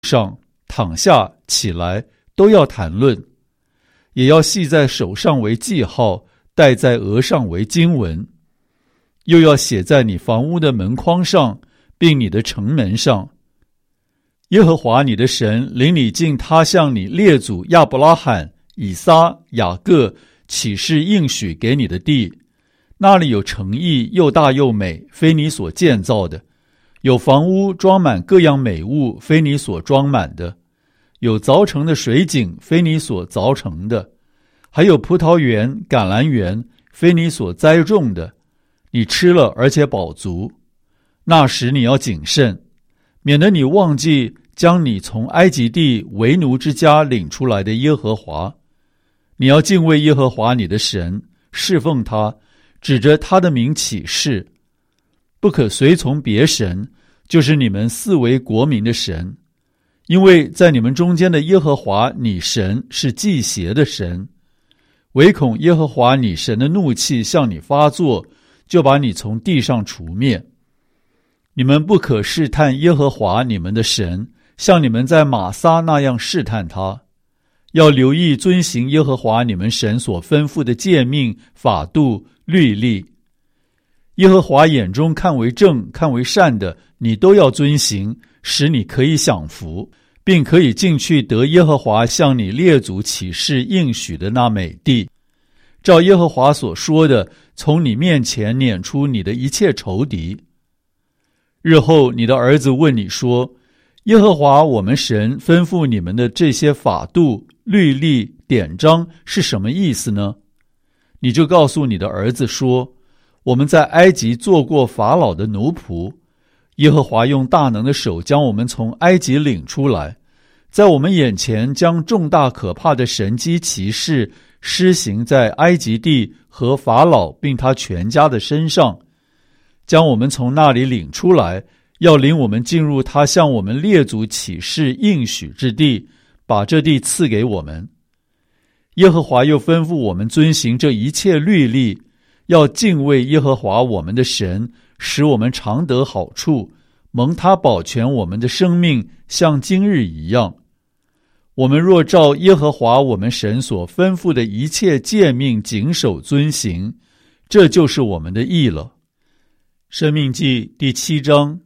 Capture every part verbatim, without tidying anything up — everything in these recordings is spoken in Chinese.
上，躺下起来都要谈论，也要系在手上为记号，戴在额上为经文，又要写在你房屋的门框上，并你的城门上。耶和华你的神领你进他向你列祖亚伯拉罕、以撒、雅各起誓应许给你的地，那里有城邑，又大又美，非你所建造的；有房屋装满各样美物，非你所装满的；有凿成的水井，非你所凿成的；还有葡萄园、橄榄园，非你所栽种的。你吃了而且饱足。那时你要谨慎，免得你忘记将你从埃及地为奴之家领出来的耶和华。你要敬畏耶和华你的神，侍奉他，指着他的名起誓，不可随从别神，就是你们四围国民的神，因为在你们中间的耶和华你神是忌邪的神，唯恐耶和华你神的怒气向你发作，就把你从地上除灭。你们不可试探耶和华你们的神，像你们在玛撒那样试探他。要留意遵行耶和华你们神所吩咐的诫命、法度、律例。耶和华眼中看为正、看为善的，你都要遵行，使你可以享福，并可以进去得耶和华向你列祖起誓应许的那美地。照耶和华所说的，从你面前撵出你的一切仇敌。日后你的儿子问你说，耶和华我们神吩咐你们的这些法度、律例、典章是什么意思呢？你就告诉你的儿子说，我们在埃及做过法老的奴仆，耶和华用大能的手将我们从埃及领出来，在我们眼前将重大可怕的神迹奇事施行在埃及地和法老并他全家的身上，将我们从那里领出来，要领我们进入他向我们列祖起誓应许之地，把这地赐给我们。耶和华又吩咐我们遵行这一切律例，要敬畏耶和华我们的神，使我们常得好处，蒙他保全我们的生命，像今日一样。我们若照耶和华我们神所吩咐的一切诫命谨守遵行，这就是我们的义了。申命记第七章。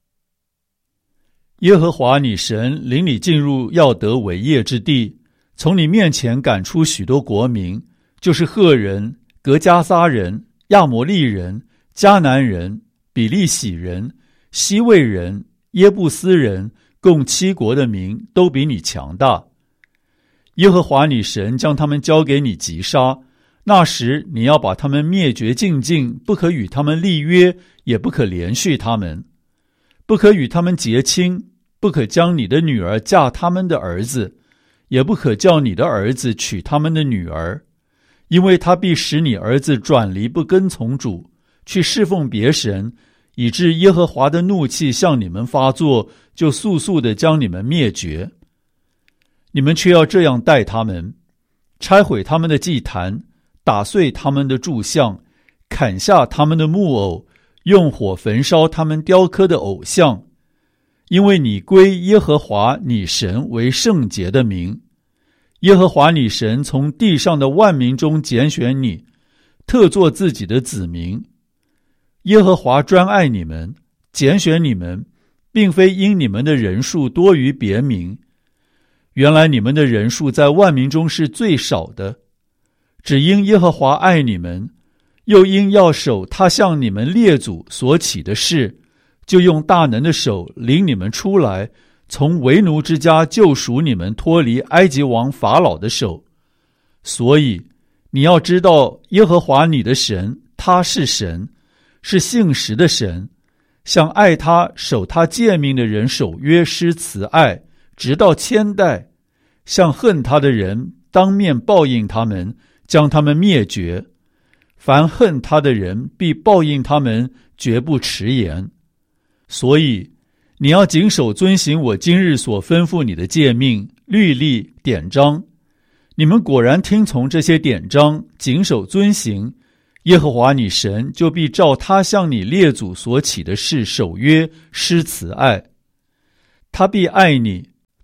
耶和华你神领你进入要得为业之地，从你面前赶出许多国民，就是赫人、革迦撒人、亚摩利人、迦南人、比利洗人、西魏人、耶布斯人，共七国的民都比你强大。耶和华你神将他们交给你击杀，那时你要把他们灭绝尽尽，不可与他们立约，也不可连续他们，不可与他们结亲，不可将你的女儿嫁他们的儿子，也不可叫你的儿子娶他们的女儿，因为他必使你儿子转离不跟从主，去侍奉别神，以致耶和华的怒气向你们发作，就速速地将你们灭绝。你们却要这样待他们，拆毁他们的祭坛，打碎他们的柱像，砍下他们的木偶，用火焚烧他们雕刻的偶像，因为你归耶和华你神为圣洁的名。耶和华你神从地上的万民中拣选你，特作自己的子民。耶和华专爱你们，拣选你们，并非因你们的人数多于别民。原来你们的人数在万民中是最少的，只因耶和华爱你们，又因要守他向你们列祖所起的事，就用大能的手领你们出来，从为奴之家救赎你们，脱离埃及王法老的手。所以你要知道，耶和华你的神，他是神，是信实的神，向爱他守他诫命的人守约施慈爱，直到千代；向恨他的人当面报应他们，将他们灭绝。凡恨他的人必报应他们，绝不迟延。所以你要谨守遵行我今日所吩咐你的诫命、律例、典章。你们果然听从这些典章，谨守遵行，耶和华你神就必照他向你列祖所起的事守约施慈爱。他必爱你，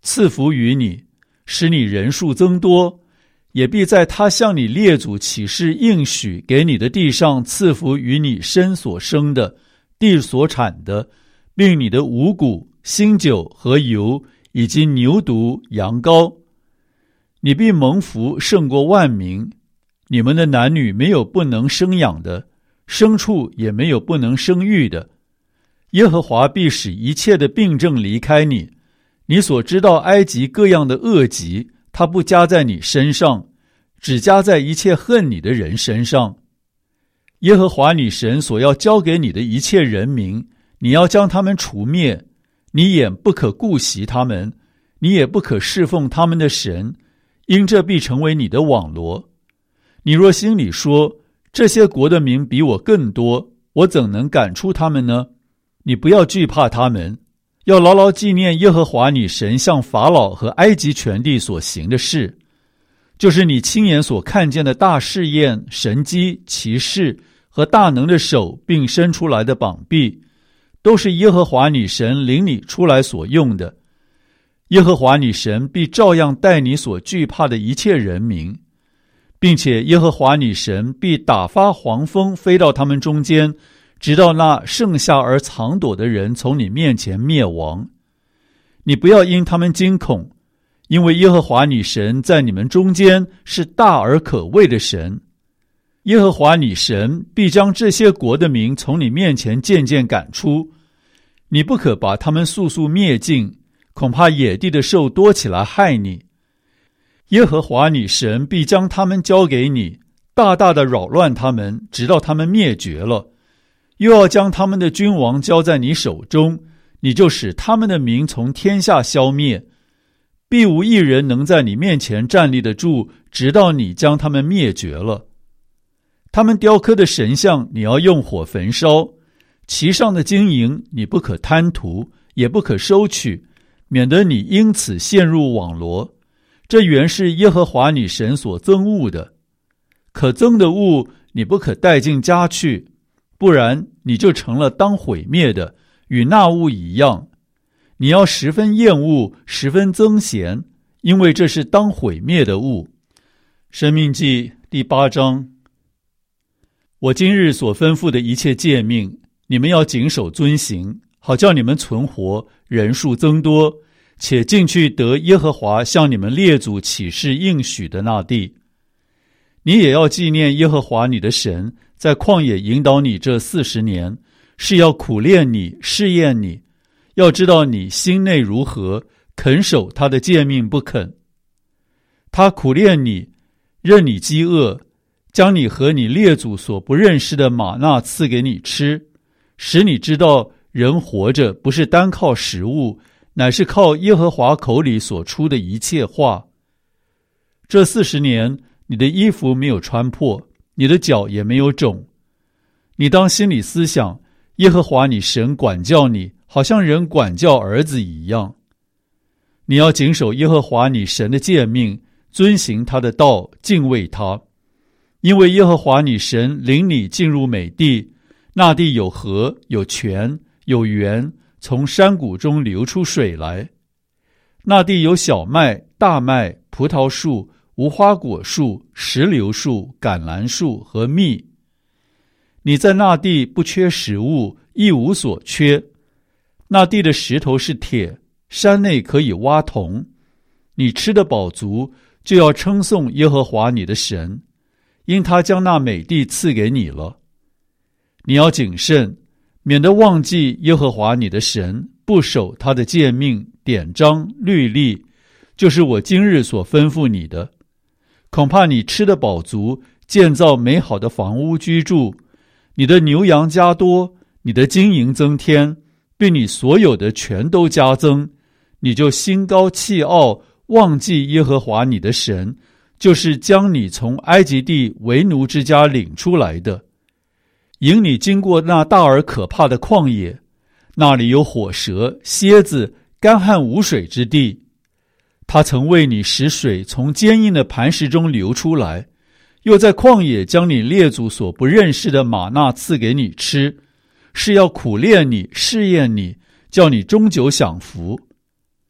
赐福于你，使你人数增多，也必在他向你列祖起誓应许给你的地上赐福于你身所生的，地所产的，并你的五谷、新酒和油，以及牛犊、羊羔。你必蒙福胜过万民。你们的男女没有不能生养的，牲畜也没有不能生育的。耶和华必使一切的病症离开你，你所知道埃及各样的恶疾，他不加在你身上，只加在一切恨你的人身上。耶和华你神所要交给你的一切人民，你要将他们除灭，你眼不可顾惜他们，你也不可侍奉他们的神，因这必成为你的网罗。你若心里说，这些国的民比我更多，我怎能赶出他们呢？你不要惧怕他们，要牢牢纪念耶和华你神向法老和埃及全地所行的事，就是你亲眼所看见的大试验、神迹、奇事和大能的手，并伸出来的膀臂，都是耶和华你神领你出来所用的。耶和华你神必照样待你所惧怕的一切人民，并且耶和华你神必打发黄蜂飞到他们中间，直到那剩下而藏躲的人从你面前灭亡。你不要因他们惊恐，因为耶和华你神在你们中间是大而可畏的神。耶和华你神必将这些国的民从你面前渐渐赶出，你不可把他们速速灭尽，恐怕野地的兽多起来害你。耶和华你神必将他们交给你，大大的扰乱他们，直到他们灭绝了，又要将他们的君王交在你手中，你就使他们的名从天下消灭，必无一人能在你面前站立得住，直到你将他们灭绝了。他们雕刻的神像你要用火焚烧，其上的金银你不可贪图，也不可收取，免得你因此陷入网罗。这原是耶和华你神所憎恶的。可憎的物你不可带进家去，不然你就成了当毁灭的，与那物一样。你要十分厌恶，十分憎嫌，因为这是当毁灭的物。申命记第八章。我今日所吩咐的一切诫命，你们要谨守遵行，好叫你们存活，人数增多，且进去得耶和华向你们列祖起誓应许的那地。你也要纪念耶和华你的神，在旷野引导你这四十年，是要苦练你，试验你，要知道你心内如何，肯守他的诫命不肯。他苦练你，任你饥饿，将你和你列祖所不认识的玛纳赐给你吃，使你知道人活着不是单靠食物，乃是靠耶和华口里所出的一切话。这四十年，你的衣服没有穿破，你的脚也没有肿。你当心里思想，耶和华你神管教你，好像人管教儿子一样。你要谨守耶和华你神的诫命，遵行他的道，敬畏他。因为耶和华你神领你进入美地，那地有河，有泉，有源，从山谷中流出水来。那地有小麦、大麦、葡萄树、无花果树、石榴树、橄榄树和蜜。你在那地不缺食物，一无所缺。那地的石头是铁，山内可以挖铜。你吃得饱足，就要称颂耶和华你的神，因他将那美地赐给你了。你要谨慎，免得忘记耶和华你的神，不守他的诫命、典章、律例，就是我今日所吩咐你的。恐怕你吃得饱足，建造美好的房屋居住，你的牛羊加多，你的金银增添，并你所有的全都加增，你就心高气傲，忘记耶和华你的神，就是将你从埃及地为奴之家领出来的，引你经过那大而可怕的旷野，那里有火蛇、蝎子、干旱无水之地。他曾为你使水从坚硬的磐石中流出来，又在旷野将你列祖所不认识的玛纳赐给你吃，是要苦练你，试验你，叫你终久享福。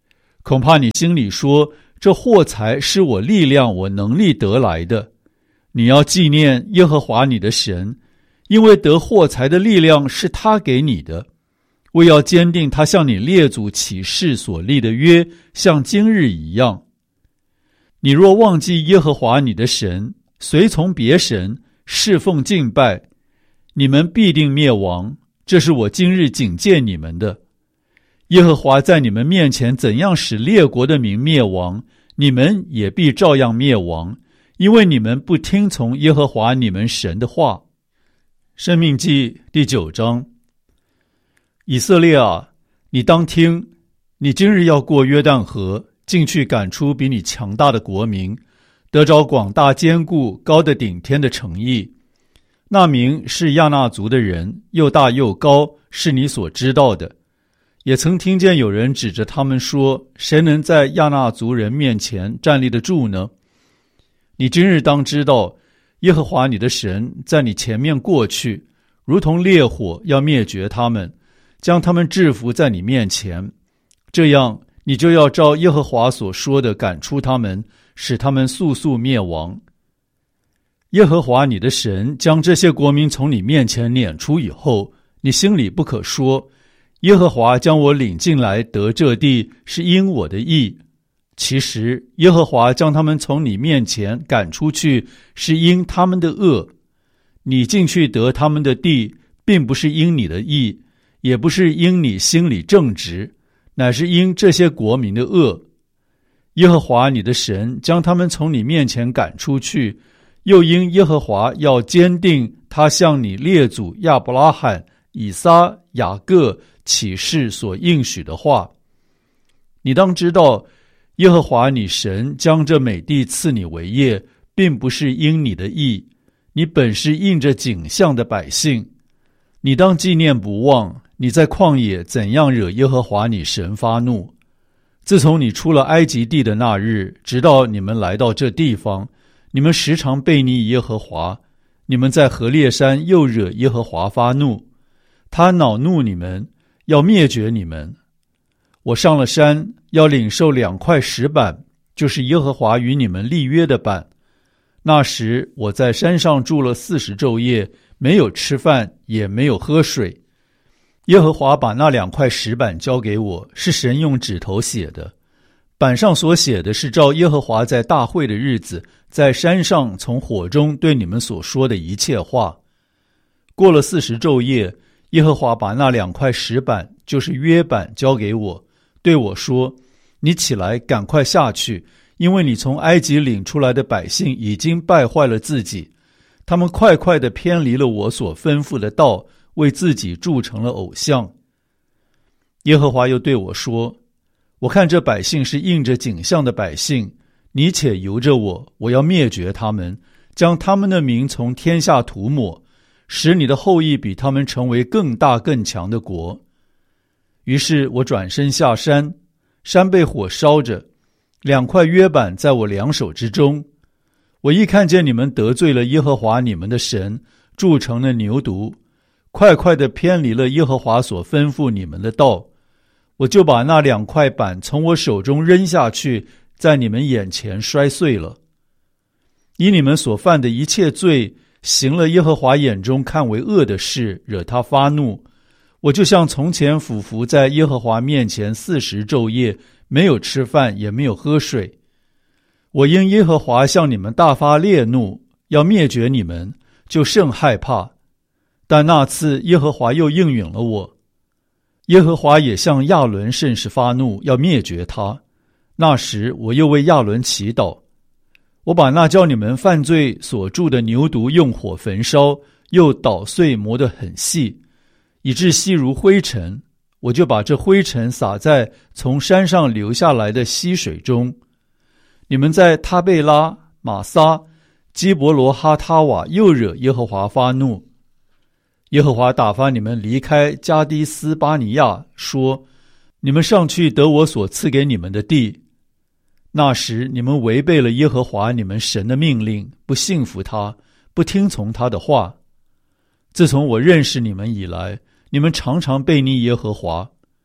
恐怕你心里说，这货财是我力量我能力得来的。你要纪念耶和华你的神，因为得货财的力量是他给你的，为要坚定他向你列祖起誓所立的约，像今日一样。你若忘记耶和华你的神，随从别神，侍奉敬拜，你们必定灭亡，这是我今日警戒你们的。耶和华在你们面前怎样使列国的民灭亡，你们也必照样灭亡，因为你们不听从耶和华你们神的话。申命记第九章。以色列啊，你当听，你今日要过约旦河，进去赶出比你强大的国民，得着广大坚固高的顶天的城邑。那民是亚衲族的人，又大又高，是你所知道的。也曾听见有人指着他们说，谁能在亚衲族人面前站立得住呢？你今日当知道，耶和华你的神在你前面过去，如同烈火要灭绝他们，将他们制服在你面前。这样你就要照耶和华所说的赶出他们，使他们速速灭亡。耶和华你的神将这些国民从你面前撵出以后，你心里不可说，耶和华将我领进来得这地，是因我的义。其实耶和华将他们从你面前赶出去，是因他们的恶。你进去得他们的地，并不是因你的义，也不是因你心里正直，乃是因这些国民的恶。耶和华你的神将他们从你面前赶出去，又因耶和华要坚定他向你列祖亚伯拉罕、以撒、雅各起誓所应许的话。你当知道，耶和华你神将这美地赐你为业，并不是因你的义，你本是应着景象的百姓。你当纪念不忘，你在旷野怎样惹耶和华你神发怒。自从你出了埃及地的那日，直到你们来到这地方，你们时常悖逆耶和华，你们在何烈山又惹耶和华发怒，他恼怒你们，要灭绝你们。我上了山，要领受两块石板，就是耶和华与你们立约的板。那时我在山上住了四十昼夜，没有吃饭，也没有喝水。耶和华把那两块石板交给我，是神用指头写的。板上所写的是照耶和华在大会的日子，在山上从火中对你们所说的一切话。过了四十昼夜，耶和华把那两块石板，就是约板交给我，对我说：你起来，赶快下去，因为你从埃及领出来的百姓已经败坏了自己，他们快快地偏离了我所吩咐的道，为自己铸成了偶像。耶和华又对我说：我看这百姓是应着景象的百姓，你且由着我，我要灭绝他们，将他们的名从天下涂抹，使你的后裔比他们成为更大更强的国。于是我转身下山，山被火烧着，两块约板在我两手之中。我一看见你们得罪了耶和华你们的神，铸成了牛犊，快快地偏离了耶和华所吩咐你们的道，我就把那两块板从我手中扔下去，在你们眼前摔碎了。以你们所犯的一切罪，行了耶和华眼中看为恶的事，惹他发怒，我就像从前俯伏在耶和华面前四十昼夜，没有吃饭，也没有喝水。我因耶和华向你们大发烈怒，要灭绝你们，就甚害怕。但那次耶和华又应允了我。耶和华也向亚伦甚是发怒，要灭绝他。那时我又为亚伦祈祷，我把那叫你们犯罪所铸的牛犊用火焚烧，又捣碎磨得很细，以致细如灰尘，我就把这灰尘撒在从山上流下来的溪水中。你们在他贝拉、玛撒、基伯罗哈他瓦又惹耶和华发怒。耶和华打发你们离开加低斯巴尼亚，说：你们上去得我所赐给你们的地。那时你们违背了耶和华你们神的命令，不信服他，不听从他的话。自从我认识你们以来，你们常常悖逆耶和华。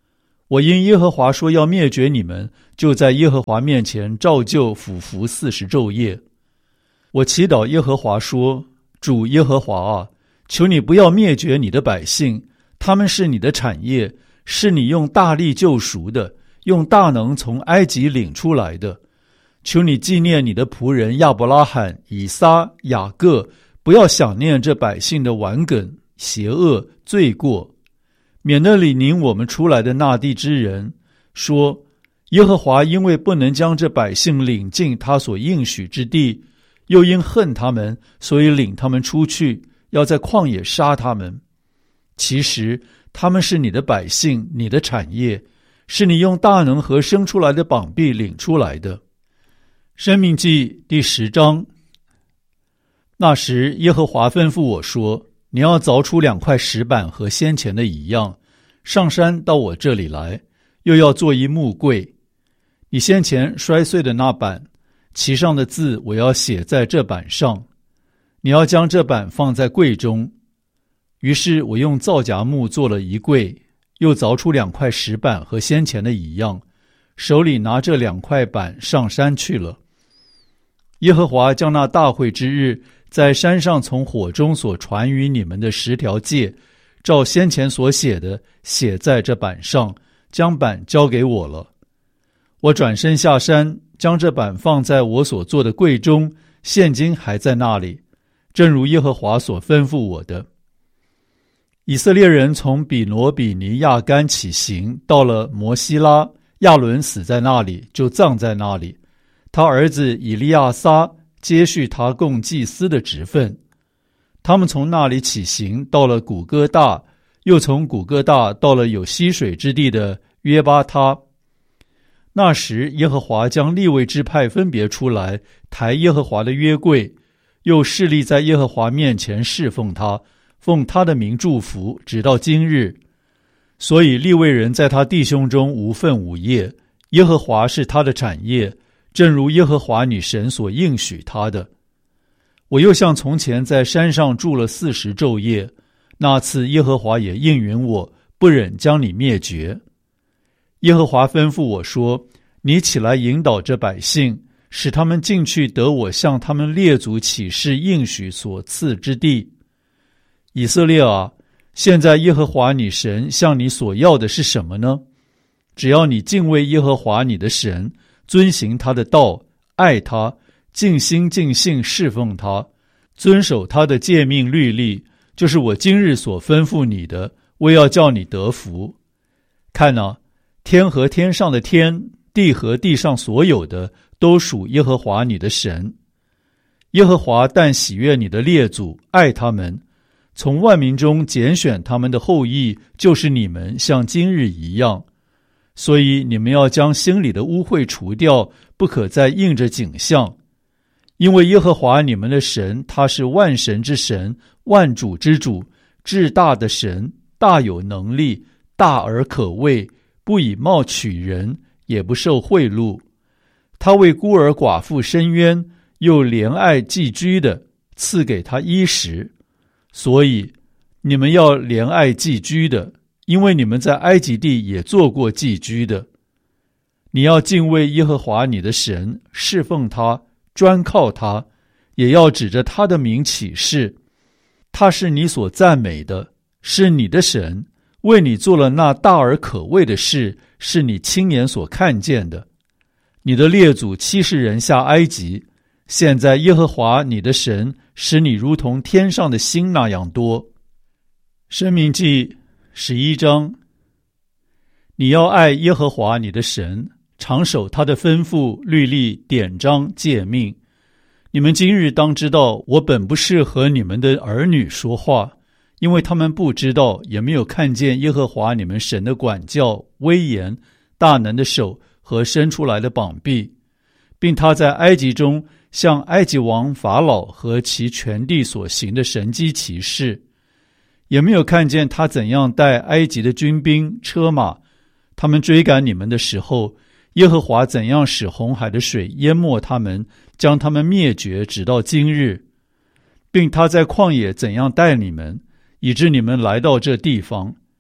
我因耶和华说要灭绝你们，就在耶和华面前照旧俯伏四十昼夜。我祈祷耶和华说：主耶和华啊，求你不要灭绝你的百姓，他们是你的产业，是你用大力救赎的，用大能从埃及领出来的。求你纪念你的仆人亚伯拉罕、以撒、雅各，不要想念这百姓的顽梗、邪恶、罪过，免得领领我们出来的那地之人说：耶和华因为不能将这百姓领进他所应许之地，又因恨他们，所以领他们出去，要在旷野杀他们。其实他们是你的百姓，你的产业，是你用大能和生出来的膀臂领出来的。申命记第十章。那时耶和华吩咐我说：你要凿出两块石板和先前的一样，上山到我这里来，又要做一木柜。你先前摔碎的那板，其上的字我要写在这板上，你要将这板放在柜中。于是我用皂荚木做了一柜，又凿出两块石板和先前的一样，手里拿这两块板上山去了。耶和华将那大会之日在山上从火中所传于你们的十条诫，照先前所写的写在这板上，将板交给我了。我转身下山，将这板放在我所做的柜中，现今还在那里，正如耶和华所吩咐我的。以色列人从比挪比尼亚干起行，到了摩西拉，亚伦死在那里，就葬在那里。他儿子以利亚撒接续他供祭司的职分。他们从那里起行，到了古哥大，又从古哥大到了有溪水之地的约巴他。那时耶和华将利未支派分别出来，抬耶和华的约柜，又侍立在耶和华面前侍奉他，奉他的名祝福，直到今日。所以利未人在他弟兄中无分无业，耶和华是他的产业，正如耶和华你神所应许他的。我又像从前在山上住了四十昼夜，那次耶和华也应允我，不忍将你灭绝。耶和华吩咐我说：你起来引导这百姓，使他们进去得我向他们列祖起誓应许所赐之地。以色列啊，现在耶和华你神向你所要的是什么呢？只要你敬畏耶和华你的神，遵行他的道，爱他，尽心尽性侍奉他，遵守他的诫命律例，就是我今日所吩咐你的，为要叫你得福。看啊，天和天上的天，地和地上所有的，都属耶和华你的神。耶和华但喜悦你的列祖，爱他们，从万民中拣选他们的后裔，就是你们，像今日一样。所以你们要将心里的污秽除掉，不可再应着景象。因为耶和华你们的神，他是万神之神，万主之主，至大的神，大有能力，大而可畏，不以貌取人，也不受贿赂。他为孤儿寡妇伸冤，又怜爱寄居的，赐给他衣食。所以你们要怜爱寄居的，因为你们在埃及地也做过寄居的。你要敬畏耶和华你的神，侍奉他，专靠他，也要指着他的名起誓。他是你所赞美的，是你的神，为你做了那大而可畏的事，是你亲眼所看见的。你的列祖七十人下埃及，现在耶和华你的神使你如同天上的星那样多。申命记十一章。你要爱耶和华你的神，常守他的吩咐、律例、典章、诫命。你们今日当知道，我本不是和你们的儿女说话，因为他们不知道，也没有看见耶和华你们神的管教、威严、大能的手和伸出来的膀臂，并他在埃及中向埃及王法老和其全地所行的神迹奇事，也没有看见他怎样带埃及的军兵车马，他们追赶你们的时候，耶和华怎样使红海的水淹没他们，将他们灭绝，直到今日，并他在旷野怎样带你们，以致你们来到这地方。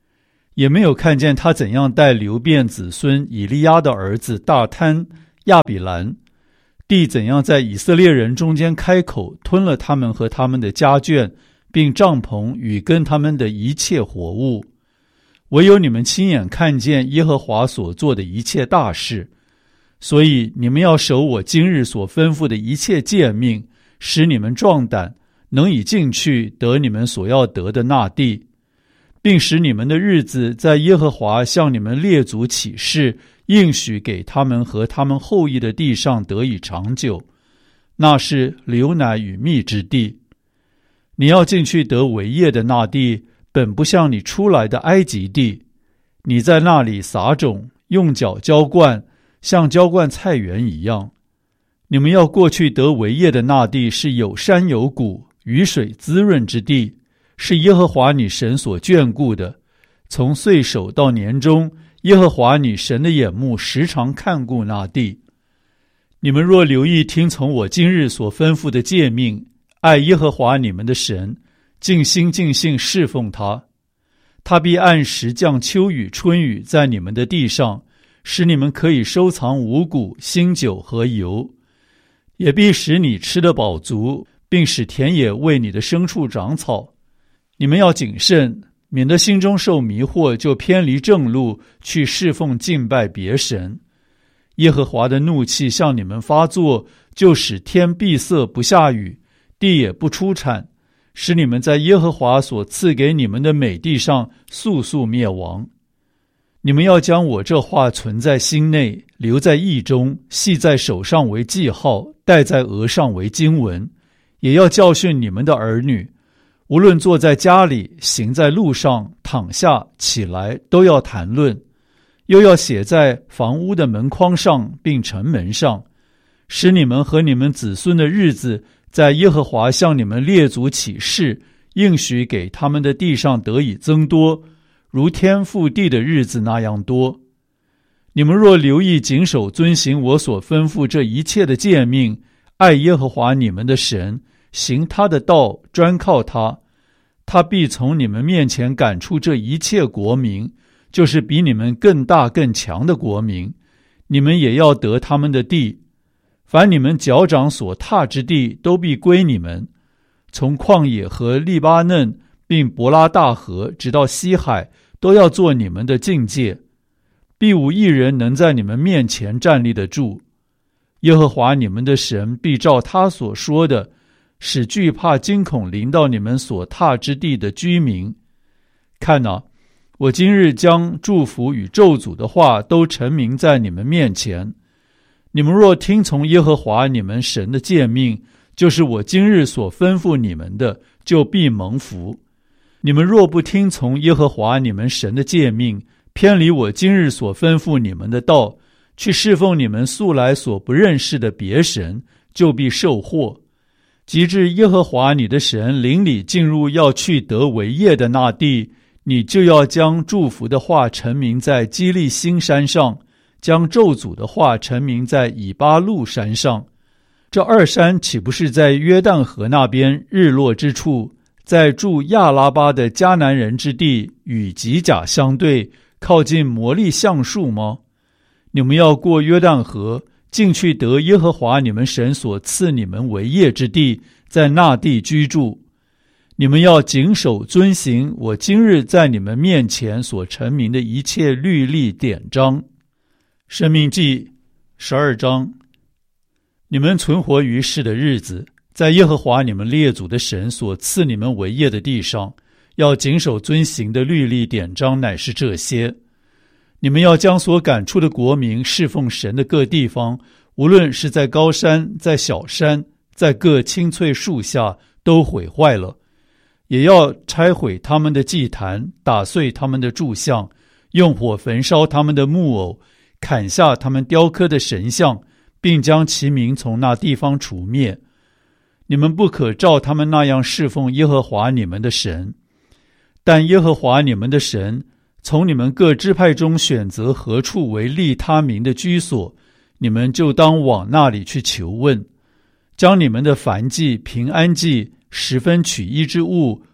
也没有看见他怎样带流便子孙以利亚的儿子大贪、亚比兰，地怎样在以色列人中间开口，吞了他们和他们的家眷，并帐篷与跟他们的一切活物。唯有你们亲眼看见耶和华所做的一切大事，所以你们要守我今日所吩咐的一切诫命，使你们壮胆，能以进去得你们所要得的那地，并使你们的日子在耶和华向你们列祖起誓应许给他们和他们后裔的地上得以长久，那是流奶与蜜之地。你要进去得为业的那地，本不像你出来的埃及地，你在那里撒种，用脚浇灌，像浇灌菜园一样。你们要过去得为业的那地，是有山有谷，雨水滋润之地，是耶和华你神所眷顾的。从岁首到年终，耶和华你神的眼目时常看顾那地。你们若留意听从我今日所吩咐的诫命，爱耶和华你们的神，尽心尽性侍奉他，他必按时降秋雨春雨在你们的地上，使你们可以收藏五谷、新酒和油，也必使你吃得饱足，并使田野为你的牲畜长草。你们要谨慎，免得心中受迷惑，就偏离正路，去侍奉敬拜别神。耶和华的怒气向你们发作，就使天闭塞不下雨，地也不出产，使你们在耶和华所赐给你们的美地上速速灭亡。你们要将我这话存在心内，留在意中，系在手上为记号，戴在额上为经文，也要教训你们的儿女，无论坐在家里，行在路上，躺下起来，都要谈论，又要写在房屋的门框上，并城门上，使你们和你们子孙的日子在耶和华向你们列祖起誓应许给他们的地上得以增多，如天覆地的日子那样多。你们若留意谨守遵行我所吩咐这一切的诫命，爱耶和华你们的神，行他的道，专靠他，他必从你们面前赶出这一切国民，就是比你们更大更强的国民，你们也要得他们的地。凡你们脚掌所踏之地，都必归你们。从旷野和利巴嫩，并伯拉大河，直到西海，都要做你们的境界。必无一人能在你们面前站立得住。耶和华你们的神必照他所说的，使惧怕惊恐临到你们所踏之地的居民。看哪，我今日将祝福与咒诅的话都陈明在你们面前。你们若听从耶和华你们神的诫命，就是我今日所吩咐你们的，就必蒙福。你们若不听从耶和华你们神的诫命，偏离我今日所吩咐你们的道，去侍奉你们素来所不认识的别神，就必受祸。及至耶和华你的神领你进入要去得为业的那地，你就要将祝福的话陈明在基利新山上，将咒诅的话陈明在以巴路山上。这二山岂不是在约旦河那边日落之处，在住亚拉巴的迦南人之地，与吉甲相对，靠近摩利橡树吗？你们要过约旦河，进去得耶和华你们神所赐你们为业之地，在那地居住。你们要谨守遵行我今日在你们面前所陈明的一切律例典章。申命记十二章。你们存活于世的日子，在耶和华你们列祖的神所赐你们为业的地上，要谨守遵行的律例典章乃是这些。你们要将所赶出的国民侍奉神的各地方，无论是在高山，在小山，在各青翠树下，都毁坏了。也要拆毁他们的祭坛，打碎他们的柱像，用火焚烧他们的木偶，砍下他们雕刻的神像，并将其名从那地方除灭。你们不可照他们那样侍奉耶和华你们的神。但耶和华你们的神从你们各支派中选择何处为立他名的居所，你们就当往那里去求问，将你们的燔祭、平安祭、十分取一之物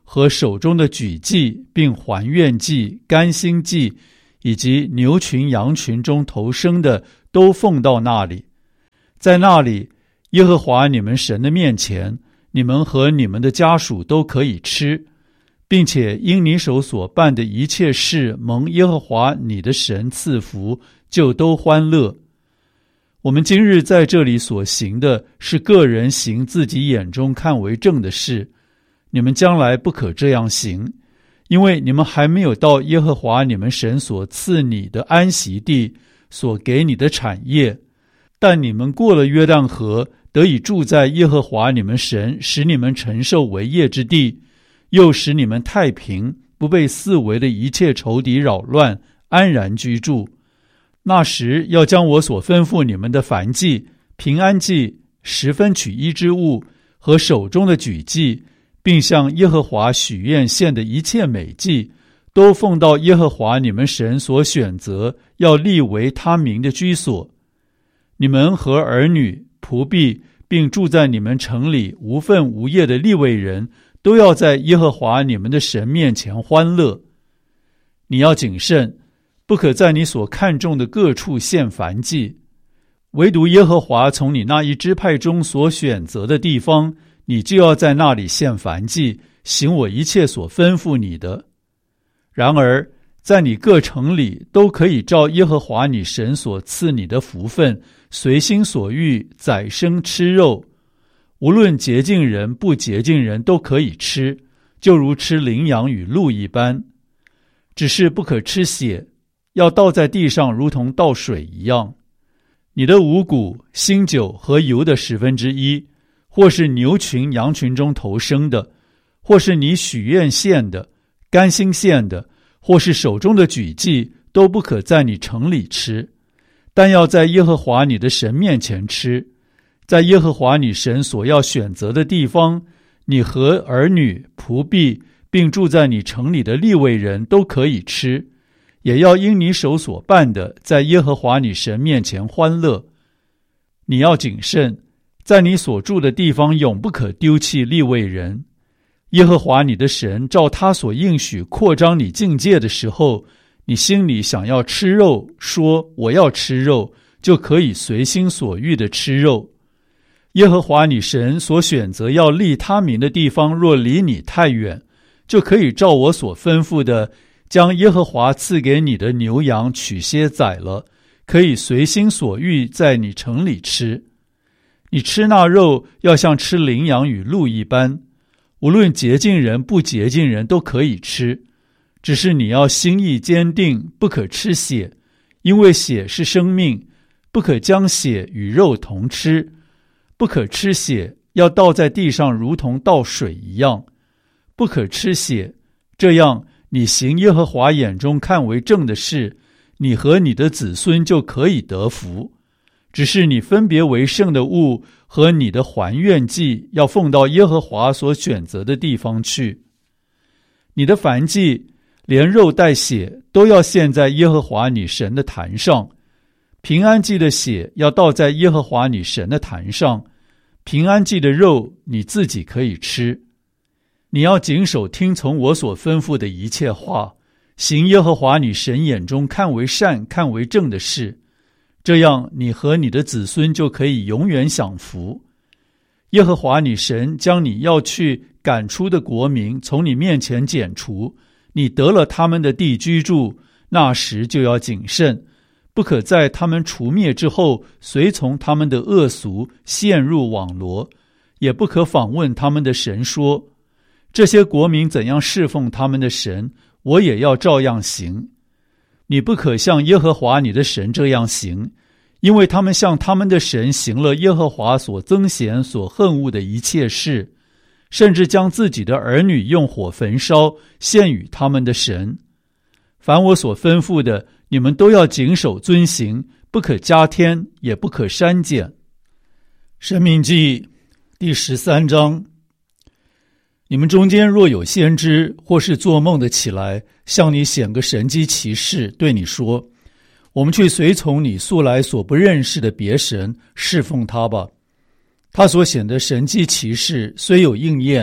和手中的举祭，并还愿祭、甘心祭，以及牛群羊群中头生的，都奉到那里。在那里，耶和华你们神的面前，你们和你们的家属都可以吃，并且因你手所办的一切事蒙耶和华你的神赐福，就都欢乐。我们今日在这里所行的是个人行自己眼中看为正的事，你们将来不可这样行，因为你们还没有到耶和华你们神所赐你的安息地，所给你的产业。但你们过了约旦河，得以住在耶和华你们神使你们承受为业之地，又使你们太平，不被四围的一切仇敌扰乱，安然居住。那时要将我所吩咐你们的燔祭、平安祭、十分取一之物和手中的举祭，并向耶和华许愿献的一切美祭，都奉到耶和华你们神所选择要立为他名的居所。你们和儿女、仆婢，并住在你们城里无分无业的利未人，都要在耶和华你们的神面前欢乐。你要谨慎，不可在你所看重的各处献燔祭，唯独耶和华从你那一支派中所选择的地方，你就要在那里献燔祭，行我一切所吩咐你的。然而在你各城里都可以照耶和华你神所赐你的福分，随心所欲宰生吃肉，无论洁净人不洁净人都可以吃，就如吃羚羊与鹿一般。只是不可吃血，要倒在地上如同倒水一样。你的五谷、新酒和油的十分之一，或是牛群羊群中头生的，或是你许愿献的、甘心献的，或是手中的举祭，都不可在你城里吃，但要在耶和华你的神面前吃。在耶和华你神所要选择的地方，你和儿女、仆婢，并住在你城里的利未人都可以吃，也要因你手所办的，在耶和华你神面前欢乐。你要谨慎，在你所住的地方永不可丢弃利未人。耶和华你的神照他所应许扩张你境界的时候，你心里想要吃肉，说我要吃肉，就可以随心所欲的吃肉。耶和华你神所选择要立他名的地方若离你太远，就可以照我所吩咐的，将耶和华赐给你的牛羊取些宰了，可以随心所欲在你城里吃。你吃那肉要像吃羚羊与鹿一般，无论洁净人不洁净人都可以吃，只是你要心意坚定，不可吃血，因为血是生命，不可将血与肉同吃。不可吃血，要倒在地上如同倒水一样。不可吃血，这样你行耶和华眼中看为正的事，你和你的子孙就可以得福。只是你分别为圣的物和你的还愿祭要奉到耶和华所选择的地方去。你的燔祭连肉带血都要献在耶和华你神的坛上，平安祭的血要倒在耶和华你神的坛上，平安祭的肉你自己可以吃。你要谨守听从我所吩咐的一切话，行耶和华你神眼中看为善看为正的事，这样你和你的子孙就可以永远享福。耶和华你神将你要去赶出的国民从你面前剪除，你得了他们的地居住，那时就要谨慎，不可在他们除灭之后随从他们的恶俗，陷入网罗，也不可访问他们的神说，这些国民怎样侍奉他们的神，我也要照样行。你不可像耶和华你的神这样行，因为他们向他们的神行了耶和华所憎嫌所恨恶的一切事，甚至将自己的儿女用火焚烧，献与他们的神。凡我所吩咐的，你们都要谨守遵行，不可加添，也不可删减。申命记第十三章。你们中间若有先知或是做梦的起来，向你显个神迹奇事，对你说，我们去随从你素来所不认识的别神，侍奉他吧。他所显的神迹奇事虽有应验，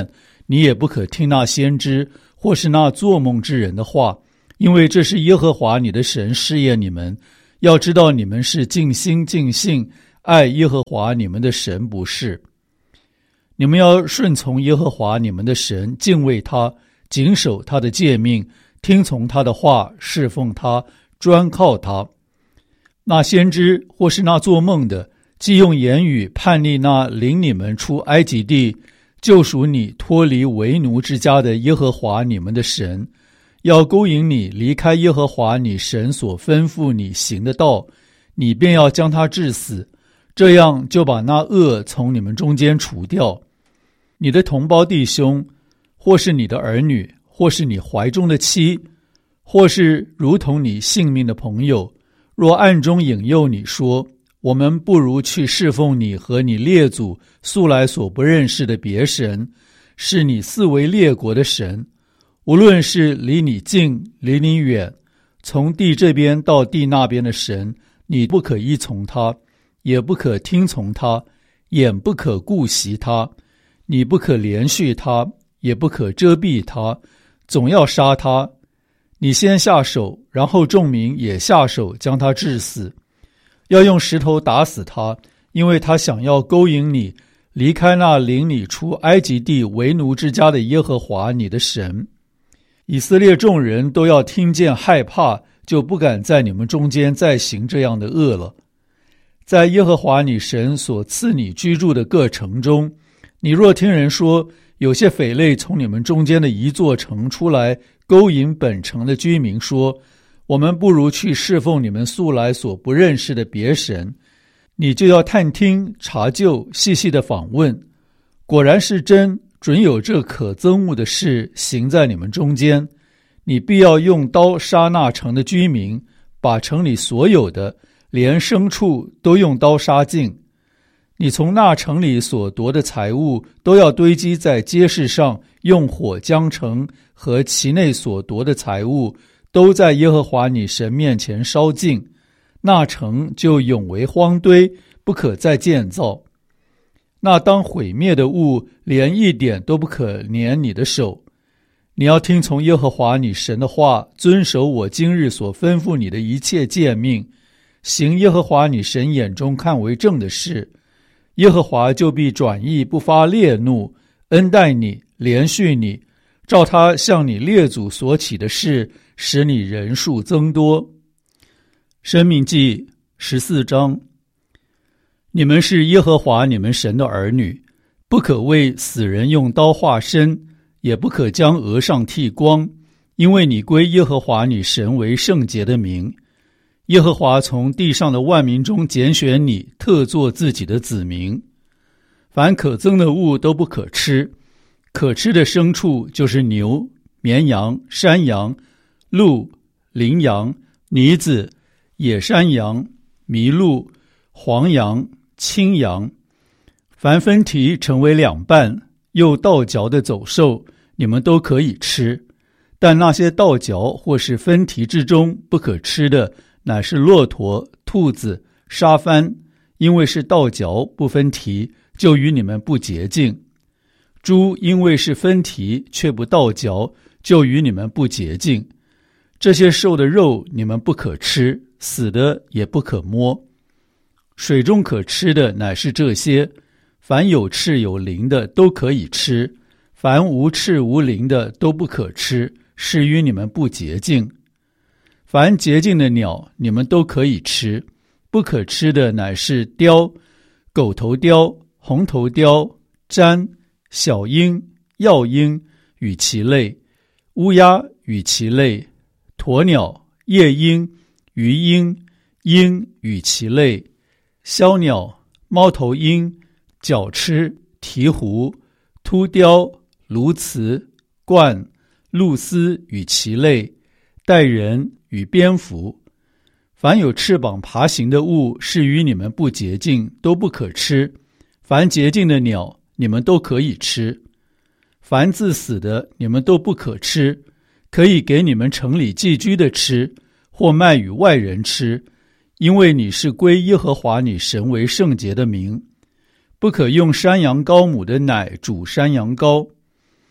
你也不可听那先知或是那做梦之人的话，因为这是耶和华你的神试验你们，要知道你们是尽心尽性爱耶和华你们的神，不是。你们要顺从耶和华你们的神，敬畏他，谨守他的诫命，听从他的话，侍奉他，专靠他。那先知或是那做梦的，既用言语叛逆那领你们出埃及地，救赎你脱离为奴之家的耶和华你们的神，要勾引你离开耶和华你神所吩咐你行的道，你便要将他治死，这样就把那恶从你们中间除掉。你的同胞弟兄，或是你的儿女，或是你怀中的妻，或是如同你性命的朋友，若暗中引诱你说，我们不如去侍奉你和你列祖素来所不认识的别神，是你四围列国的神，无论是离你近离你远，从地这边到地那边的神，你不可依从他，也不可听从他，眼不可顾惜他，你不可连续他，也不可遮蔽他，总要杀他。你先下手，然后众民也下手将他治死，要用石头打死他，因为他想要勾引你离开那领你出埃及地为奴之家的耶和华你的神。以色列众人都要听见害怕，就不敢在你们中间再行这样的恶了。在耶和华你神所赐你居住的各城中，你若听人说，有些匪类从你们中间的一座城出来，勾引本城的居民说，我们不如去侍奉你们素来所不认识的别神，你就要探听查究，细细的访问，果然是真，准有这可憎恶的事行在你们中间，你必要用刀杀那城的居民，把城里所有的连牲畜都用刀杀尽。你从那城里所夺的财物都要堆积在街市上，用火将城和其内所夺的财物都在耶和华你神面前烧尽，那城就永为荒堆，不可再建造。那当毁灭的物连一点都不可粘你的手。你要听从耶和华你神的话，遵守我今日所吩咐你的一切诫命，行耶和华你神眼中看为正的事，耶和华就必转意不发烈怒，恩待你，连续你，照他向你列祖所起的事，使你人数增多。申命记十四章。你们是耶和华你们神的儿女，不可为死人用刀划身，也不可将额上剃光，因为你归耶和华你神为圣洁的名。耶和华从地上的万民中拣选你，特作自己的子民。凡可憎的物都不可吃，可吃的牲畜就是牛、绵羊、山羊、鹿、羚羊、鹑子、野山羊、麋鹿、黄羊、青羊。凡分蹄成为两半又倒嚼的走兽，你们都可以吃，但那些倒嚼或是分蹄之中不可吃的，乃是骆驼、兔子、沙番，因为是倒嚼不分蹄，就与你们不洁净。猪因为是分蹄却不倒嚼，就与你们不洁净。这些兽的肉你们不可吃，死的也不可摸。水中可吃的乃是这些，凡有翅有鳞的都可以吃，凡无翅无鳞的都不可吃，是与你们不洁净。凡洁净的鸟你们都可以吃，不可吃的乃是雕、狗头雕、红头雕、鸇、小鹰、药鹰与其类，乌鸦与其类，鸵鸟、夜鹰、鱼鹰、鹰与其类，枭鸟、猫头鹰、角鸱、鹈鹕、秃雕、鸬鹚、鹳、鹭鸶与其类，带人与蝙蝠。凡有翅膀爬行的物是与你们不洁净，都不可吃。凡洁净的鸟你们都可以吃。凡自死的你们都不可吃，可以给你们城里寄居的吃，或卖与外人吃，因为你是归耶和华你神为圣洁的名。不可用山羊羔母的奶煮山羊羔。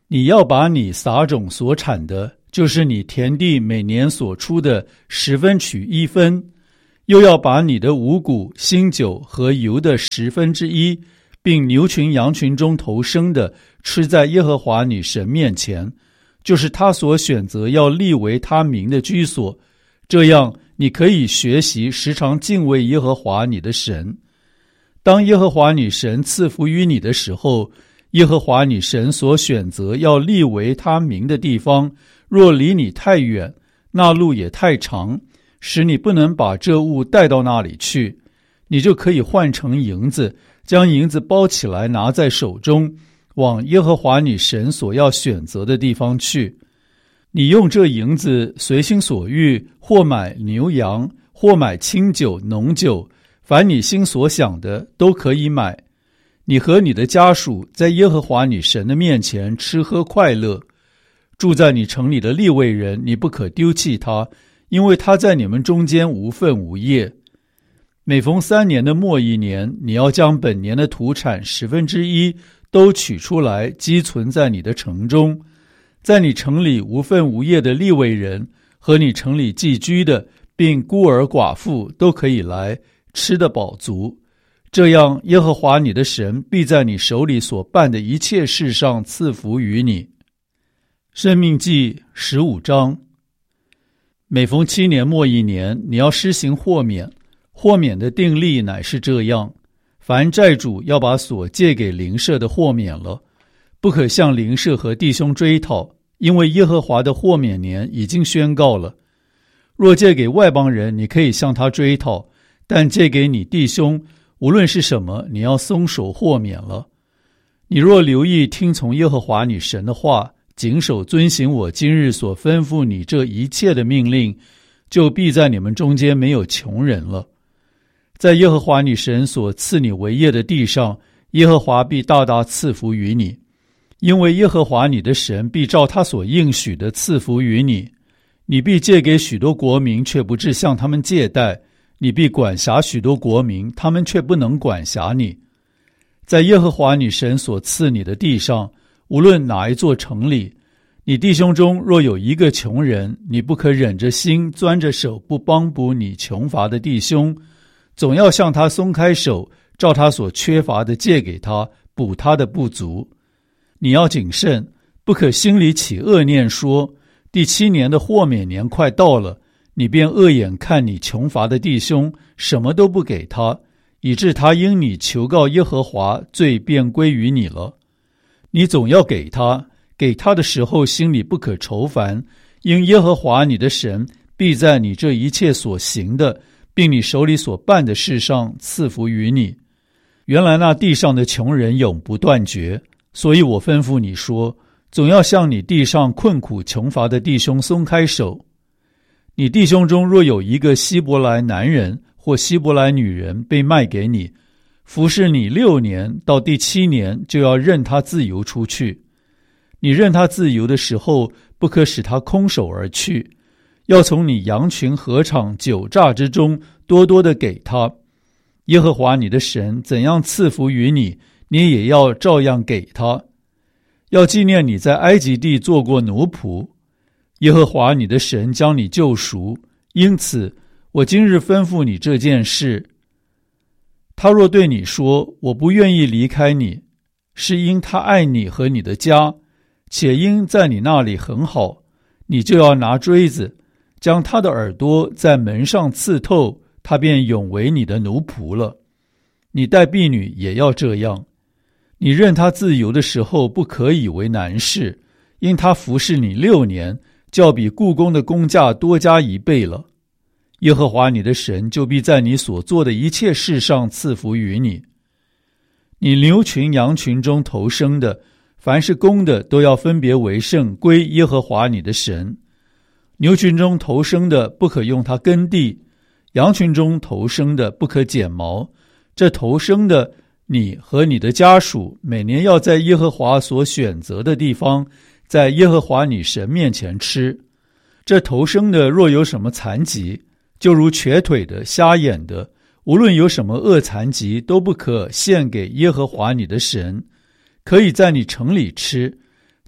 你要把你撒种所产的，就是你田地每年所出的十分取一分，又要把你的五谷、新酒和油的十分之一，并牛群羊群中头生的，吃在耶和华你神面前，就是他所选择要立为他名的居所。这样你可以学习时常敬畏耶和华你的神。当耶和华你神赐福于你的时候，耶和华你神所选择要立为他名的地方，若离你太远，那路也太长，使你不能把这物带到那里去，你就可以换成银子，将银子包起来拿在手中，往耶和华你神所要选择的地方去。你用这银子随心所欲，或买牛羊，或买清酒、浓酒，凡你心所想的都可以买。你和你的家属在耶和华你神的面前吃喝快乐。住在你城里的利未人，你不可丢弃他，因为他在你们中间无分无业。每逢三年的末一年，你要将本年的土产十分之一都取出来，积存在你的城中。在你城里无分无业的利未人和你城里寄居的，并孤儿寡妇都可以来，吃得饱足。这样耶和华你的神必在你手里所办的一切事上赐福于你。申命记十五章。每逢七年末一年，你要施行豁免。豁免的定例乃是这样：凡债主要把所借给邻舍的豁免了，不可向邻舍和弟兄追讨，因为耶和华的豁免年已经宣告了。若借给外邦人，你可以向他追讨，但借给你弟兄，无论是什么，你要松手豁免了。你若留意听从耶和华你神的话，谨守遵行我今日所吩咐你这一切的命令，就必在你们中间没有穷人了。在耶和华你神所赐你为业的地上，耶和华必大大赐福于你，因为耶和华你的神必照他所应许的赐福于你。你必借给许多国民，却不致向他们借贷；你必管辖许多国民，他们却不能管辖你。在耶和华你神所赐你的地上，无论哪一座城里，你弟兄中若有一个穷人，你不可忍着心钻着手不帮补你穷乏的弟兄，总要向他松开手，照他所缺乏的借给他，补他的不足。你要谨慎，不可心里起恶念，说第七年的豁免年快到了，你便恶眼看你穷乏的弟兄，什么都不给他，以致他因你求告耶和华，罪便归于你了。你总要给他，给他的时候心里不可愁烦，因耶和华你的神必在你这一切所行的，并你手里所办的事上赐福于你。原来那地上的穷人永不断绝，所以我吩咐你说，总要向你地上困苦穷乏的弟兄松开手。你弟兄中若有一个希伯来男人或希伯来女人被卖给你，服侍你六年，到第七年就要任他自由出去。你任他自由的时候，不可使他空手而去，要从你羊群禾场酒榨之中多多的给他。耶和华你的神怎样赐福于你，你也要照样给他。要纪念你在埃及地做过奴仆，耶和华你的神将你救赎，因此我今日吩咐你这件事。他若对你说，我不愿意离开你，是因他爱你和你的家，且因在你那里很好，你就要拿锥子将他的耳朵在门上刺透，他便永为你的奴仆了。你待婢女也要这样。你任他自由的时候，不可以为难事，因他服侍你六年，较比雇工的工价多加一倍了。耶和华你的神就必在你所做的一切事上赐福于你。你牛群羊群中头生的，凡是公的，都要分别为圣，归耶和华你的神。牛群中头生的不可用它耕地，羊群中头生的不可剪毛。这头生的，你和你的家属每年要在耶和华所选择的地方，在耶和华你神面前吃。这头生的若有什么残疾，就如瘸腿的、瞎眼的，无论有什么恶残疾，都不可献给耶和华你的神。可以在你城里吃，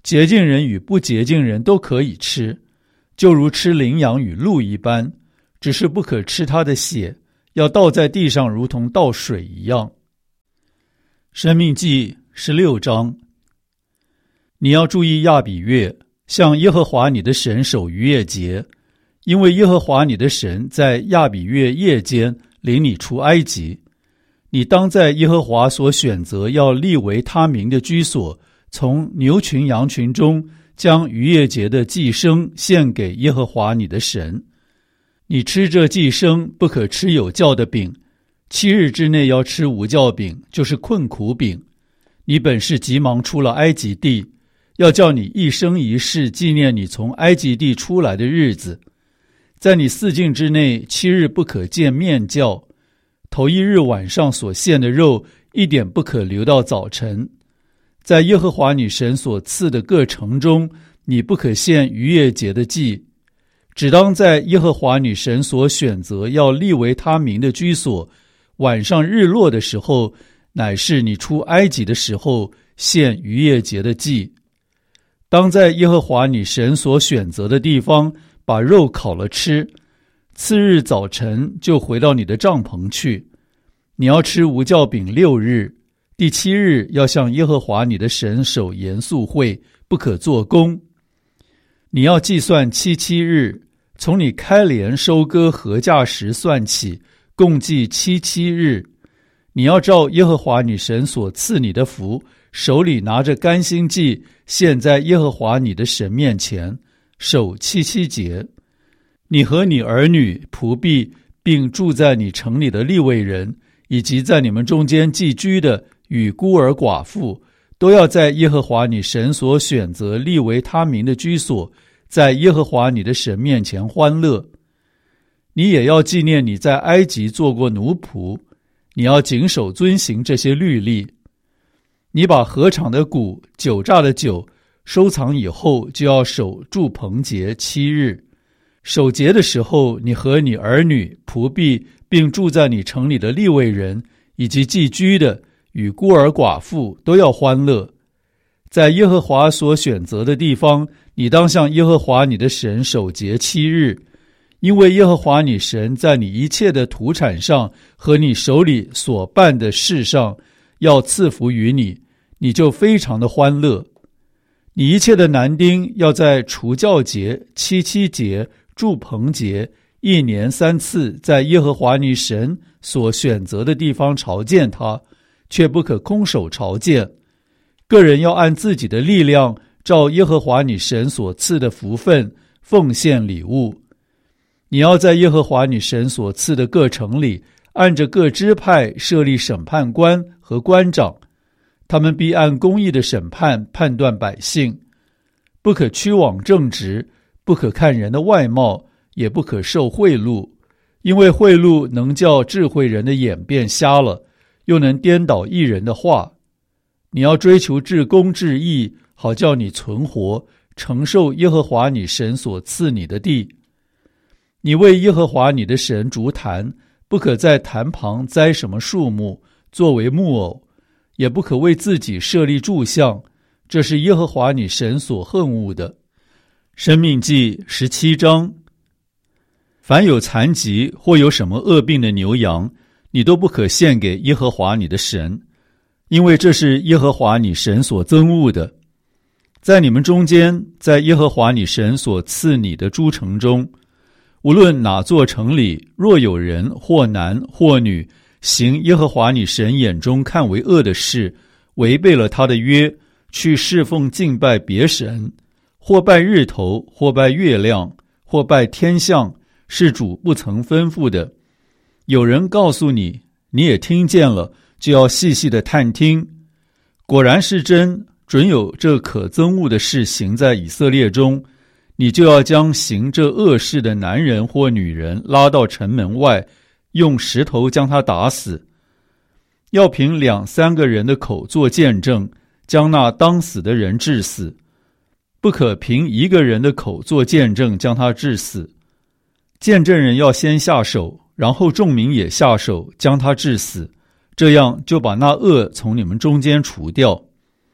洁净人与不洁净人都可以吃，就如吃羚羊与鹿一般，只是不可吃它的血，要倒在地上如同倒水一样。申命记十六章。你要注意亚比月，向耶和华你的神守逾越节，因为耶和华你的神在亚比月夜间领你出埃及。你当在耶和华所选择要立为他名的居所，从牛群羊群中将逾越节的祭牲献给耶和华你的神。你吃这祭牲，不可吃有酵的饼，七日之内要吃无酵饼，就是困苦饼。你本是急忙出了埃及地，要叫你一生一世纪念你从埃及地出来的日子。在你四境之内，七日不可见面酵。头一日晚上所献的肉，一点不可留到早晨。在耶和华你神所赐的各城中，你不可献逾越节的祭，只当在耶和华你神所选择要立为他名的居所，晚上日落的时候，乃是你出埃及的时候，献逾越节的祭。当在耶和华你神所选择的地方，把肉烤了吃。次日早晨就回到你的帐篷去。你要吃无酵饼六日，第七日要向耶和华你的神守严肃会，不可做工。你要计算七七日，从你开镰收割禾稼时算起，共计七七日。你要照耶和华你神所赐你的福，手里拿着甘心祭，献在耶和华你的神面前，守七七节。你和你儿女、仆婢，并住在你城里的利未人，以及在你们中间寄居的与孤儿寡妇，都要在耶和华你神所选择立为他名的居所，在耶和华你的神面前欢乐。你也要纪念你在埃及做过奴仆，你要谨守遵行这些律例。你把禾场的谷、酒榨的酒收藏以后，就要守住棚节七日。守节的时候，你和你儿女、仆婢，并住在你城里的利未人，以及寄居的与孤儿寡妇，都要欢乐。在耶和华所选择的地方，你当向耶和华你的神守节七日，因为耶和华你神在你一切的土产上和你手里所办的事上要赐福于你，你就非常的欢乐。你一切的男丁要在除酵节、七七节、住棚节一年三次，在耶和华你神所选择的地方朝见他，却不可空手朝见。个人要按自己的力量，照耶和华你神所赐的福分奉献礼物。你要在耶和华你神所赐的各城里，按着各支派设立审判官和官长，他们必按公义的审判判断百姓。不可屈枉正直，不可看人的外貌，也不可受贿赂，因为贿赂能叫智慧人的眼变瞎了，又能颠倒义人的话。你要追求至公至义，好叫你存活，承受耶和华你神所赐你的地。你为耶和华你的神筑坛，不可在坛旁栽什么树木作为木偶，也不可为自己设立柱像，这是耶和华你神所恨恶的。申命记十七章。凡有残疾或有什么恶病的牛羊，你都不可献给耶和华你的神，因为这是耶和华你神所憎恶的。在你们中间，在耶和华你神所赐你的诸城中，无论哪座城里，若有人或男或女行耶和华你神眼中看为恶的事，违背了他的约，去侍奉敬拜别神，或拜日头，或拜月亮，或拜天象，是主不曾吩咐的。有人告诉你，你也听见了，就要细细的探听。果然是真，准有这可憎恶的事行在以色列中，你就要将行这恶事的男人或女人拉到城门外，用石头将他打死。要凭两三个人的口做见证，将那当死的人治死，不可凭一个人的口做见证将他治死。见证人要先下手，然后众民也下手将他治死，这样就把那恶从你们中间除掉。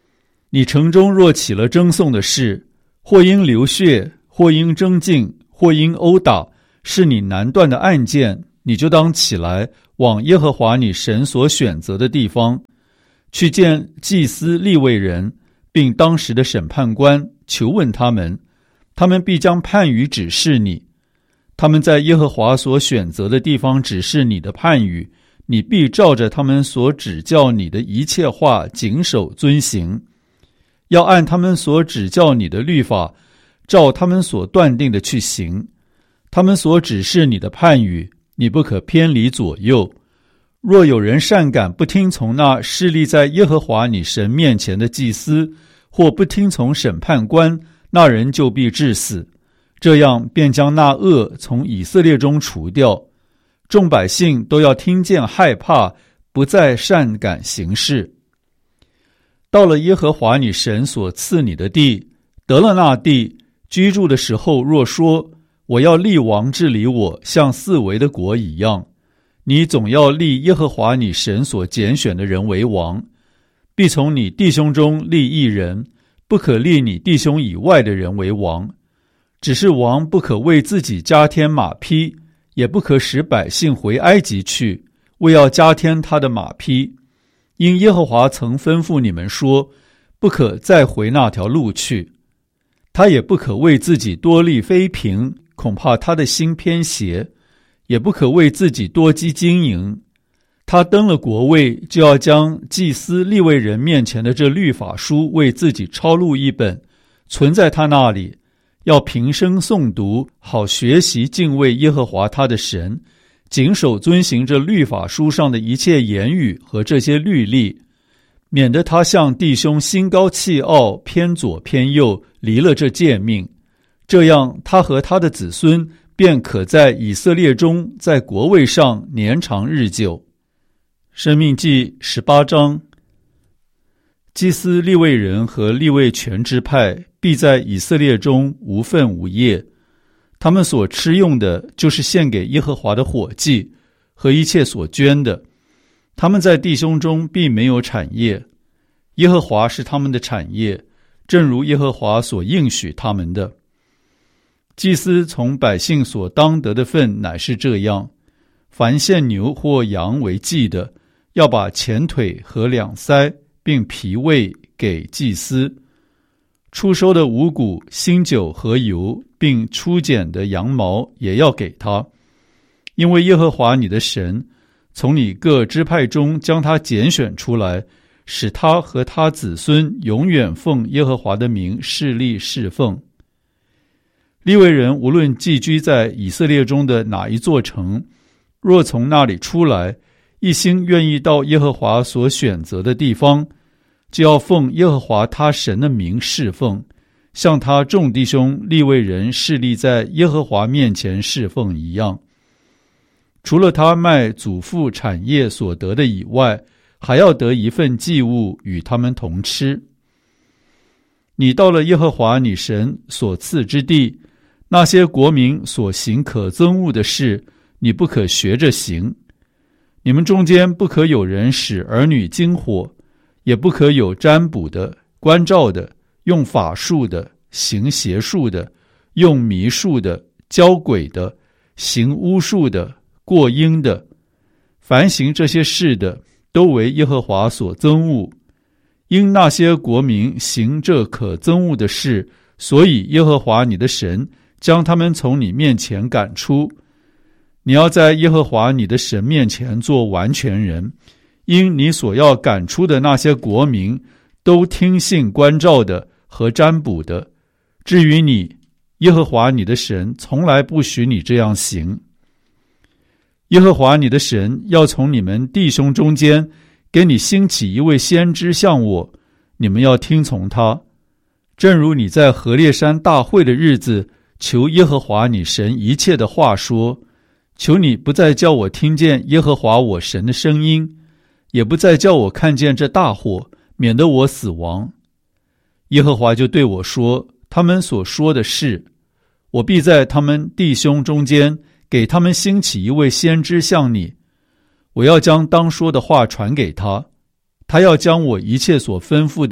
你城中若起了争讼的事，或因流血，或因争竞，或因殴打，是你难断的案件，你就当起来，往耶和华你神所选择的地方，去见祭司利未人，并当时的审判官，求问他们，他们必将判语指示你。他们在耶和华所选择的地方指示你的判语，你必照着他们所指教你的一切话谨守遵行，要按他们所指教你的律法，照他们所断定的去行。他们所指示你的判语，你不可偏离左右。若有人擅敢不听从那侍立在耶和华你神面前的祭司，或不听从审判官，那人就必致死。这样便将那恶从以色列中除掉。众百姓都要听见害怕，不再擅敢行事。到了耶和华你神所赐你的地，得了那地，居住的时候若说，我要立王治理我，像四围的国一样，你总要立耶和华你神所拣选的人为王，必从你弟兄中立一人，不可立你弟兄以外的人为王。只是王不可为自己加添马匹，也不可使百姓回埃及去，为要加添他的马匹。因耶和华曾吩咐你们说，不可再回那条路去。他也不可为自己多立妃嫔，恐怕他的心偏邪，也不可为自己多积经营。他登了国位，就要将祭司利未人面前的这律法书为自己抄录一本，存在他那里，要平生诵读，好学习敬畏耶和华他的神，谨守遵行这律法书上的一切言语和这些律例，免得他向弟兄心高气傲，偏左偏右，离了这诫命。这样他和他的子孙便可在以色列中，在国位上年长日久。申命记十八章。祭司利未人和利未全支派必在以色列中无分无业，他们所吃用的就是献给耶和华的火祭和一切所捐的。他们在弟兄中必没有产业，耶和华是他们的产业，正如耶和华所应许他们的。祭司从百姓所当得的份乃是这样：凡献牛或羊为祭的，要把前腿和两腮并脾胃给祭司；初收的五谷、新酒和油，并初剪的羊毛也要给他。因为耶和华你的神从你各支派中将他拣选出来，使他和他子孙永远奉耶和华的名侍立侍奉。利未人无论寄居在以色列中的哪一座城，若从那里出来，一心愿意到耶和华所选择的地方，就要奉耶和华他神的名侍奉，像他众弟兄利未人侍立在耶和华面前侍奉一样。除了他卖祖父产业所得的以外，还要得一份祭物与他们同吃。你到了耶和华你神所赐之地，那些国民所行可憎恶的事，你不可学着行。你们中间不可有人使儿女经火，也不可有占卜的、关照的、用法术的、行邪术的、用迷术的、教鬼的、行巫术的、过阴的。凡行这些事的，都为耶和华所憎恶。因那些国民行这可憎恶的事，所以耶和华你的神将他们从你面前赶出。你要在耶和华你的神面前做完全人，因你所要赶出的那些国民，都听信关照的和占卜的。至于你，耶和华你的神从来不许你这样行。耶和华你的神要从你们弟兄中间给你兴起一位先知像我，你们要听从他。正如你在何烈山大会的日子求耶和华你神一切的话说，求你不再叫我听见耶和华我神的声音，也不再叫我看见这大火，免得我死亡。耶和华就对我说，他们所说的是，我必在他们弟兄中间给他们兴起一位先知像你，我要将当说的话传给他，他要将我一切所吩咐的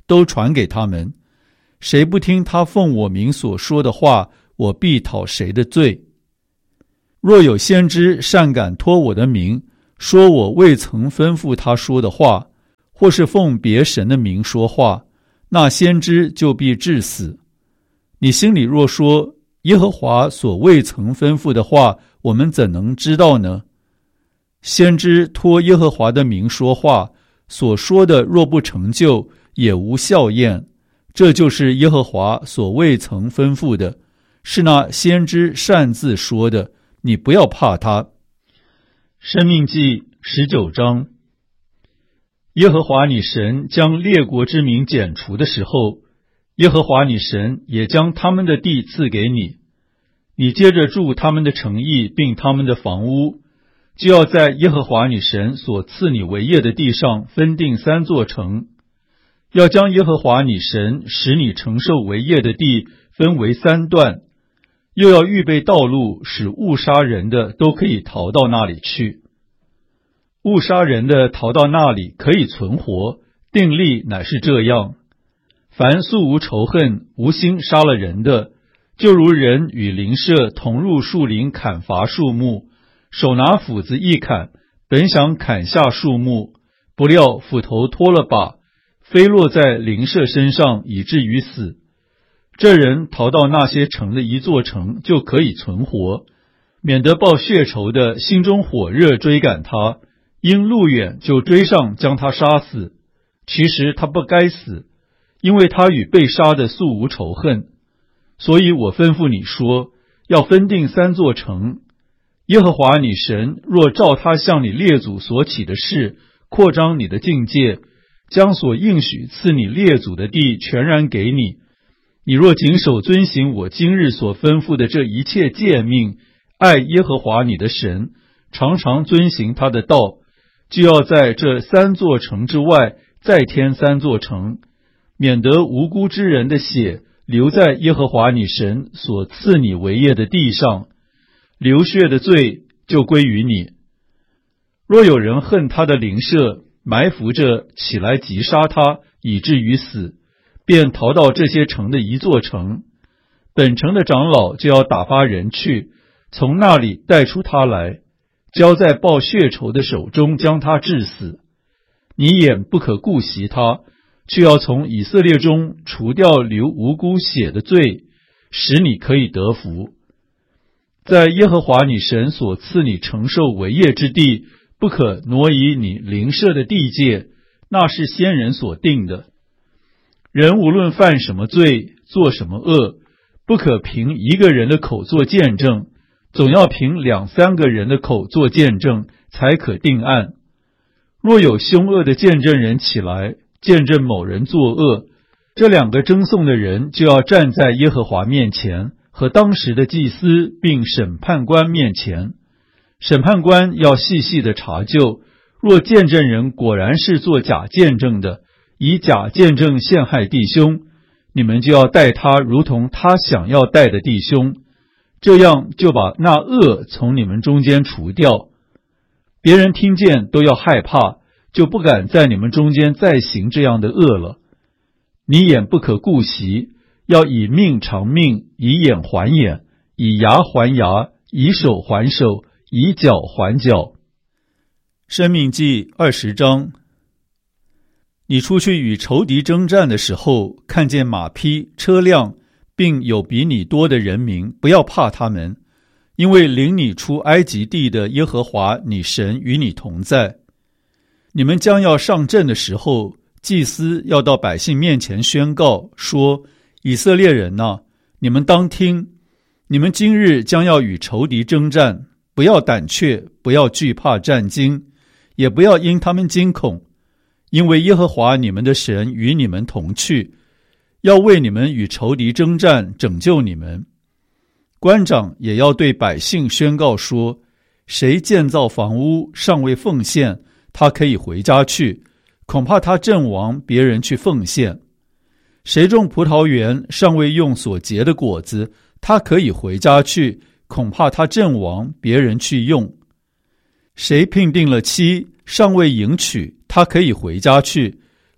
都传给他们。谁不听他奉我名所说的话，我必讨谁的罪。若有先知擅敢托我的名，说我未曾吩咐他说的话，或是奉别神的名说话，那先知就必治死。你心里若说，耶和华所未曾吩咐的话，我们怎能知道呢？先知托耶和华的名说话，所说的若不成就，也无效验。这就是耶和华所未曾吩咐的，是那先知擅自说的，你不要怕他。申命记十九章。耶和华你神将列国之民剪除的时候，耶和华你神也将他们的地赐给你，你接着住他们的城邑并他们的房屋，就要在耶和华你神所赐你为业的地上分定三座城，要将耶和华你神使你承受为业的地分为三段，又要预备道路，使误杀人的都可以逃到那里去。误杀人的逃到那里可以存活，定例乃是这样：凡素无仇恨、无心杀了人的，就如人与邻舍同入树林砍伐树木，手拿斧子一砍，本想砍下树木，不料斧头脱了把，飞落在邻舍身上，以至于死。这人逃到那些城的一座城，就可以存活，免得报血仇的心中火热追赶他，因路远就追上将他杀死。其实他不该死，因为他与被杀的素无仇恨。所以我吩咐你说，要分定三座城。耶和华你神若照他向你列祖所起的事，扩张你的境界，将所应许赐你列祖的地全然给你，你若谨守遵行我今日所吩咐的这一切诫命，爱耶和华你的神，常常遵行他的道，就要在这三座城之外再添三座城，免得无辜之人的血留在耶和华你神所赐你为业的地上，流血的罪就归于你。若有人恨他的邻舍，埋伏着起来击杀他，以至于死，便逃到这些城的一座城，本城的长老就要打发人去，从那里带出他来，交在报血仇的手中，将他治死。你眼不可顾惜他，却要从以色列中除掉流无辜血的罪，使你可以得福。在耶和华你神所赐你承受为业之地，不可挪移你邻舍的地界，那是先人所定的。人无论犯什么罪，做什么恶，不可凭一个人的口做见证，总要凭两三个人的口做见证，才可定案。若有凶恶的见证人起来，见证某人作恶，这两个争讼的人就要站在耶和华面前，和当时的祭司并审判官面前。审判官要细细的查究，若见证人果然是做假见证的，以假见证陷害弟兄，你们就要待他如同他想要待的弟兄，这样就把那恶从你们中间除掉。别人听见都要害怕，就不敢在你们中间再行这样的恶了。你眼不可顾惜，要以命偿命，以眼还眼，以牙还牙，以手还手，以脚还脚。申命记二十章。你出去与仇敌征战的时候，看见马匹、车辆，并有比你多的人民，不要怕他们，因为领你出埃及地的耶和华你神与你同在。你们将要上阵的时候，祭司要到百姓面前宣告说，以色列人哪，你们当听，你们今日将要与仇敌征战，不要胆怯，不要惧怕战惊，也不要因他们惊恐，因为耶和华你们的神与你们同去，要为你们与仇敌征战，拯救你们。官长也要对百姓宣告说，谁建造房屋尚未奉献，他可以回家去，恐怕他阵亡，别人去奉献。谁种葡萄园尚未用所结的果子，他可以回家去，恐怕他阵亡，别人去用。谁聘定了妻尚未迎娶，他可以回家去，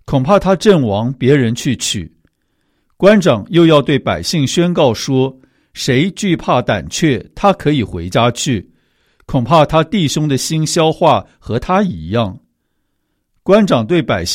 恐怕他阵亡，别人去取。官长又要对百姓宣告说，谁惧怕胆怯，他可以回家去，恐怕他弟兄的心消化和他一样。官长对百姓